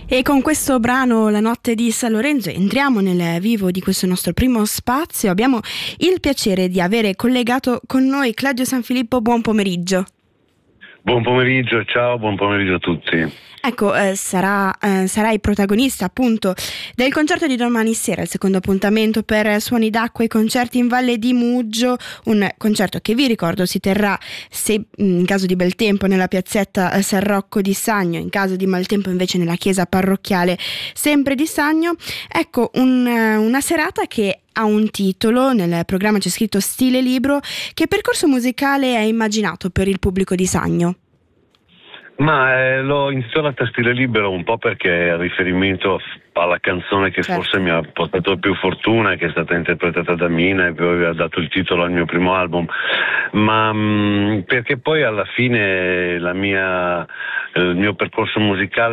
E con questo brano La notte di San Lorenzo entriamo nel vivo di questo nostro primo spazio. Abbiamo il piacere di avere collegato con noi Claudio Sanfilippo. Buon pomeriggio. Buon pomeriggio, ciao, buon pomeriggio a tutti. Ecco, sarai protagonista appunto del concerto di domani sera, il secondo appuntamento per Suoni d'Acqua e concerti in Valle di Muggio, un concerto che vi ricordo si terrà, se in caso di bel tempo, nella piazzetta San Rocco di Sagno, in caso di maltempo invece nella chiesa parrocchiale sempre di Sagno. Ecco, una serata che ha un titolo, nel programma c'è scritto Stile Libro. Che percorso musicale hai immaginato per il pubblico di Sagno? Ma l'ho intitolata Stile Libero un po' perché è riferimento alla canzone che forse mi ha portato più fortuna, che è stata interpretata da Mina e poi aveva dato il titolo al mio primo album, ma perché poi alla fine il mio percorso musicale